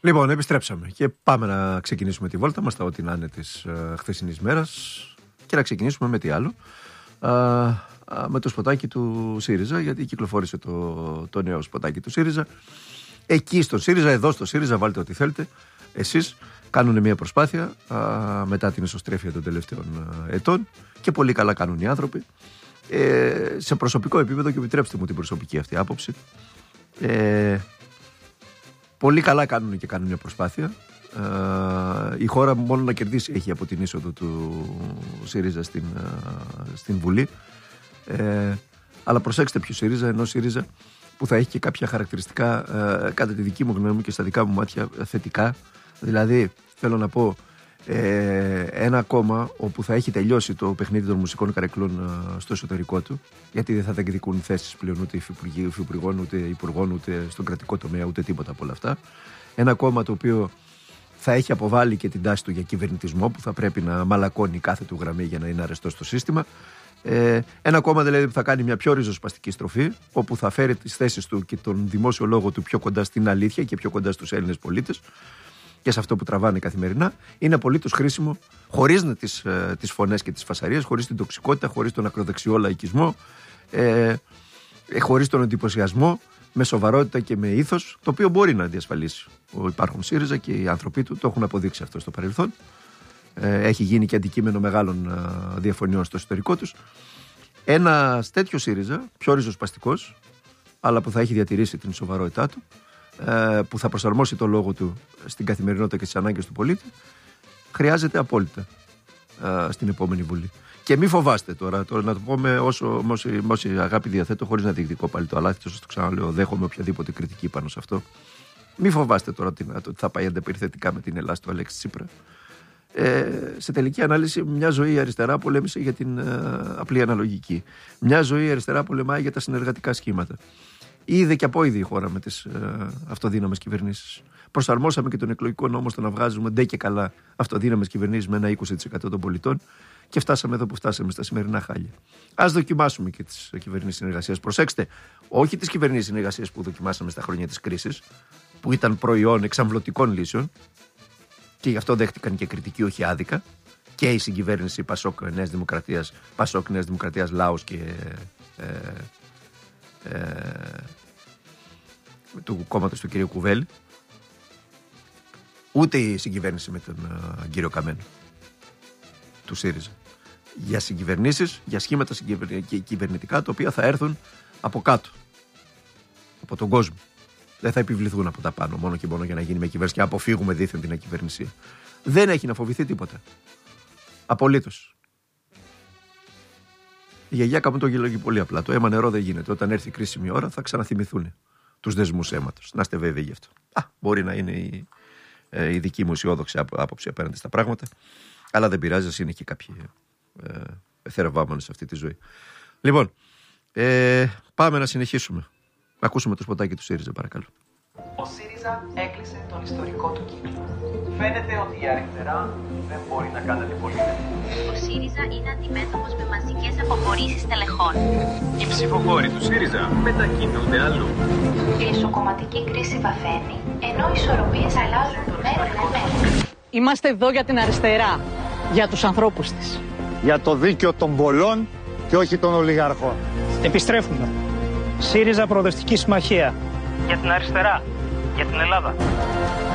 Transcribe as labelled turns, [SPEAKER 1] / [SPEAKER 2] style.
[SPEAKER 1] Λοιπόν, επιστρέψαμε και πάμε να ξεκινήσουμε τη βόλτα μας, τα ό,τι να είναι της χθεσινής μέρας, και να ξεκινήσουμε με τι άλλο, με το σποτάκι του ΣΥΡΙΖΑ, γιατί κυκλοφόρησε το νέο σποτάκι του ΣΥΡΙΖΑ. Εκεί στο ΣΥΡΙΖΑ, εδώ στο ΣΥΡΙΖΑ, βάλτε ό,τι θέλετε εσείς, κάνουν μια προσπάθεια μετά την εσωστρέφεια των τελευταίων ετών, και πολύ καλά κάνουν οι άνθρωποι. Σε προσωπικό επίπεδο, και επιτρέψτε μου την προσωπική αυτή άποψη, πολύ καλά κάνουν και κάνουν μια προσπάθεια. Η χώρα μόνο να κερδίσει έχει από την είσοδο του ΣΥΡΙΖΑ στην Βουλή. Αλλά προσέξτε ποιο ΣΥΡΙΖΑ, ενώ ΣΥΡΙΖΑ που θα έχει και κάποια χαρακτηριστικά, κατά τη δική μου γνώμη και στα δικά μου μάτια, θετικά. Δηλαδή, θέλω να πω, ένα κόμμα όπου θα έχει τελειώσει το παιχνίδι των μουσικών καρεκλών στο εσωτερικό του, γιατί δεν θα διεκδικούν θέσεις πλέον ούτε υφυπουργών, ούτε υπουργών, ούτε στον κρατικό τομέα, ούτε τίποτα από όλα αυτά. Ένα κόμμα το οποίο θα έχει αποβάλει και την τάση του για κυβερνητισμό, που θα πρέπει να μαλακώνει κάθε του γραμμή για να είναι αρεστό στο σύστημα. Ένα κόμμα δηλαδή που θα κάνει μια πιο ριζοσπαστική στροφή, όπου θα φέρει τις θέσεις του και τον δημόσιο λόγο του πιο κοντά στην αλήθεια και πιο κοντά στους Έλληνες πολίτες και σε αυτό που τραβάνε καθημερινά. Είναι απολύτως χρήσιμο, χωρίς τις φωνές και τις φασαρίες, χωρίς την τοξικότητα, χωρίς τον ακροδεξιό λαϊκισμό, χωρίς τον εντυπωσιασμό, με σοβαρότητα και με ήθος, το οποίο μπορεί να διασφαλίσει ο υπάρχον ΣΥΡΙΖΑ, και οι άνθρωποι του το έχουν αποδείξει αυτό στο παρελθόν. Έχει γίνει και αντικείμενο μεγάλων διαφωνιών στο εσωτερικό τους. Ένα τέτοιο ΣΥΡΙΖΑ, πιο ριζοσπαστικός, αλλά που θα έχει διατηρήσει την σοβαρότητά του, που θα προσαρμόσει το λόγο του στην καθημερινότητα και στις ανάγκες του πολίτη, χρειάζεται απόλυτα στην επόμενη Βουλή. Και μη φοβάστε τώρα να το πω με όση αγάπη διαθέτω, χωρίς να διεκδικώ πάλι το αλάθη, σας το ξαναλέω, δέχομαι οποιαδήποτε κριτική πάνω σε αυτό. Μη φοβάστε τώρα ότι θα πάει ανταπεριθετικά με την Ελλάδα του Αλέξη Τσίπρα. Σε τελική ανάλυση, μια ζωή η αριστερά πολέμησε για την απλή αναλογική. Μια ζωή η αριστερά πολεμάει για τα συνεργατικά σχήματα. Είδε και απόειδη η χώρα με τις αυτοδύναμες κυβερνήσεις. Προσαρμόσαμε και τον εκλογικό νόμο στο να βγάζουμε ντε και καλά αυτοδύναμες κυβερνήσεις με ένα 20% των πολιτών, και φτάσαμε εδώ που φτάσαμε, στα σημερινά χάλια. Ας δοκιμάσουμε και τις κυβερνήσεις συνεργασίας. Προσέξτε, όχι τις κυβερνήσεις συνεργασίας που δοκιμάσαμε στα χρόνια της κρίσης, που ήταν προϊόν εξαμβλωτικών λύσεων, και γι' αυτό δέχτηκαν και κριτική, όχι άδικα, και η συγκυβέρνηση Πασόκ Νέας Δημοκρατίας, Λάος και του κόμματος του κ. Κουβέλη, ούτε η συγκυβέρνηση με τον κύριο Καμένο του ΣΥΡΙΖΑ. Για συγκυβερνήσεις, για σχήματα κυβερνητικά, τα οποία θα έρθουν από κάτω, από τον κόσμο. Δεν θα επιβληθούν από τα πάνω, μόνο και μόνο για να γίνει με κυβέρνηση και αποφύγουμε δίθεν την ακυβερνησία. Δεν έχει να φοβηθεί τίποτα. Απολύτως. Η γιαγιάκα μου το λέγει πολύ απλά. Το αίμα νερό δεν γίνεται. Όταν έρθει η κρίσιμη ώρα θα ξαναθυμηθούν τους δεσμούς αίματος. Να είστε βέβαιοι γι' αυτό. Μπορεί να είναι η δική μου αισιόδοξη άποψη απέναντι στα πράγματα, αλλά δεν πειράζει, ας είναι και κάποιοι θεραβάμενοι σε αυτή τη ζωή. Λοιπόν, πάμε να συνεχίσουμε. Να ακούσουμε το σποτάκι του ΣΥΡΙΖΑ, παρακαλώ.
[SPEAKER 2] Ο ΣΥΡΙΖΑ έκλεισε τον ιστορικό του κύκλο. Φαίνεται ότι η αριστερά δεν μπορεί να κάνει αντιπολίτευση.
[SPEAKER 3] Ο ΣΥΡΙΖΑ είναι αντιμέτωπος με μαζικές αποχωρήσεις τελεχών.
[SPEAKER 2] Οι ψηφοφόροι του ΣΥΡΙΖΑ μετακινούνται αλλού.
[SPEAKER 3] Η ισοκομματική κρίση βαθαίνει, ενώ οι ισορροπίες αλλάζουν μέρα με μέρα.
[SPEAKER 4] Είμαστε εδώ για την αριστερά, για τους ανθρώπους της.
[SPEAKER 5] Για το δίκαιο των πολλών και όχι των ολιγαρχών.
[SPEAKER 6] Επιστρέφουμε. ΣΥΡΙΖΑ Προοδευτική Συμμαχία.
[SPEAKER 2] Για την αριστερά, για την Ελλάδα.